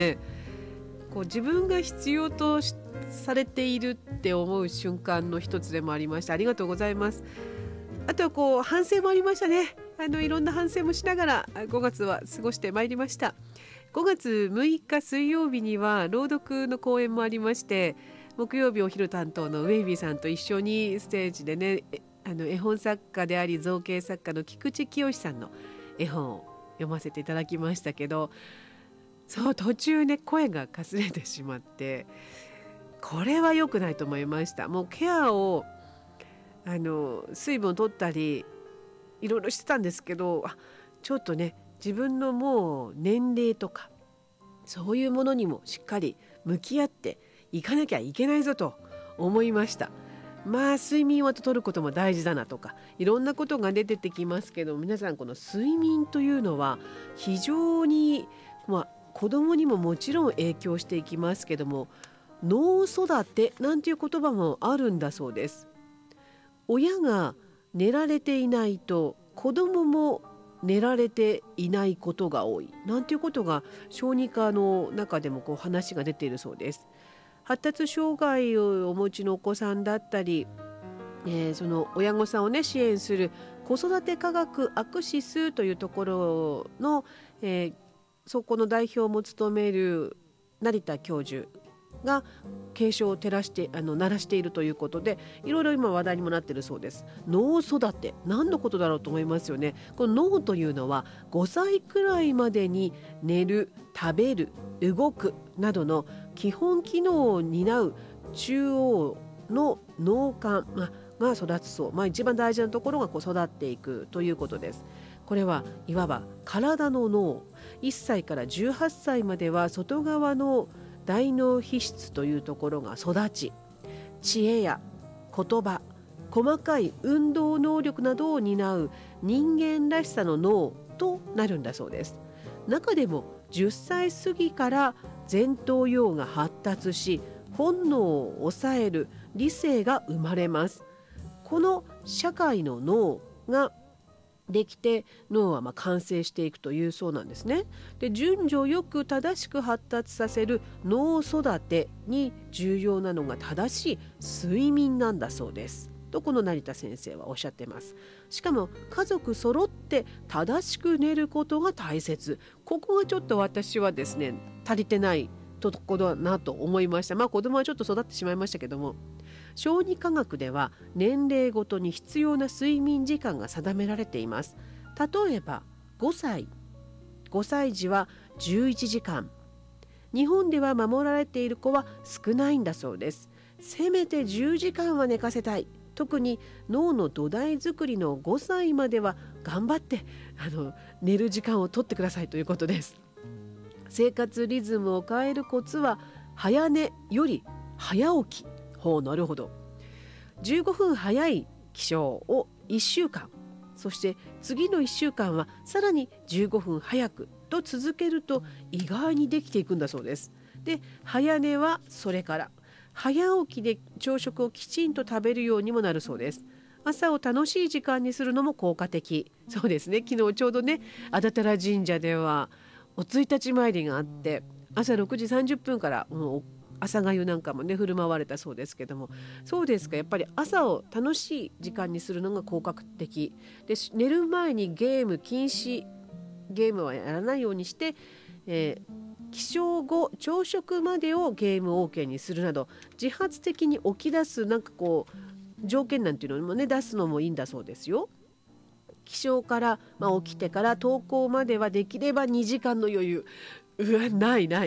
こう自分が必要とされているって思う瞬間の一つでもありました。ありがとうございます。あとはこう反省もありましたね。いろんな反省もしながら5月は過ごしてまいりました。5月6日水曜日には朗読の講演もありまして、木曜日お昼担当のウェイビーさんと一緒にステージでね、絵本作家であり造形作家の菊池清さんの絵本を読ませていただきましたけど、そう途中ね声がかすれてしまって、これは良くないと思いました。もうケアを水分を取ったりいろいろしてたんですけど、ちょっとね自分のもう年齢とかそういうものにもしっかり向き合っていかなきゃいけないぞと思いました。睡眠をとることも大事だなとかいろんなことが出てきますけど、皆さんこの睡眠というのは非常に、子供にももちろん影響していきますけども、脳育てなんていう言葉もあるんだそうです。親が寝られていないと子供も寝られていないことが多いなんていうことが小児科の中でも話が出ているそうです。発達障害をお持ちのお子さんだったり、その親御さんをね支援する子育て科学アクシスというところの、そこの代表も務める成田教授が警鐘を鳴らしているということで、いろいろ今話題にもなっているそうです。脳育て何のことだろうと思いますよね。この脳というのは5歳くらいまでに寝る、食べる、動くなどの基本機能を担う中央の脳幹が育つそう、一番大事なところが育っていくということです。これはいわば体の脳、1歳から18歳までは外側の大脳皮質というところが育ち、知恵や言葉、細かい運動能力などを担う人間らしさの脳となるんだそうです。中でも10歳過ぎから前頭葉が発達し、本能を抑える理性が生まれます。この社会の脳ができて脳は完成していくというそうなんですね。で、順序よく正しく発達させる脳育てに重要なのが正しい睡眠なんだそうですと、この成田先生はおっしゃってます。しかも家族揃って正しく寝ることが大切。ここがちょっと私はですね足りてないところだなと思いました。子供はちょっと育ってしまいましたけども、小児科学では年齢ごとに必要な睡眠時間が定められています。例えば5歳児は11時間、日本では守られている子は少ないんだそうです。せめて10時間は寝かせたい。特に脳の土台作りの5歳までは頑張って寝る時間を取ってくださいということです。生活リズムを変えるコツは早寝より早起き。なるほど。15分早い起床を1週間、そして次の1週間はさらに15分早くと続けると意外にできていくんだそうです。で、早寝はそれから早起きで朝食をきちんと食べるようにもなるそうです。朝を楽しい時間にするのも効果的。そうですね、昨日ちょうどね、安達太良神社ではお1日参りがあって、朝6時30分からもう朝粥なんかもね振る舞われたそうですけども、そうですか、やっぱり朝を楽しい時間にするのが効果的で、寝る前にゲーム禁止、ゲームはやらないようにして、起床後朝食までをゲーム OK にするなど、自発的に起き出す条件なんていうのもね出すのもいいんだそうですよ。起床から、起きてから登校まではできれば2時間の余裕。ないな、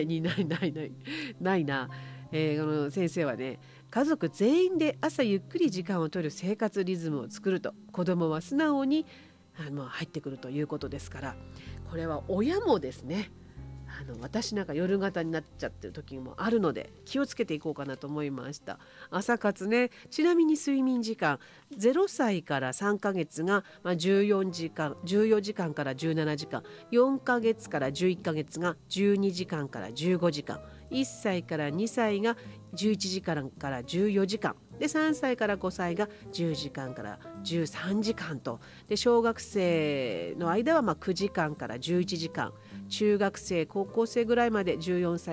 先生はね、家族全員で朝ゆっくり時間を取る生活リズムを作ると子供は素直に入ってくるということですから、これは親もですね、私なんか夜型になっちゃってる時もあるので気をつけていこうかなと思いました。朝活ね。ちなみに睡眠時間0歳から3ヶ月が14時間から17時間、4ヶ月から11ヶ月が12時間から15時間、1歳から2歳が11時間から14時間で、3歳から5歳が10時間から13時間と、で小学生の間は9時間から11時間、 中学生高校生ぐらいまで14歳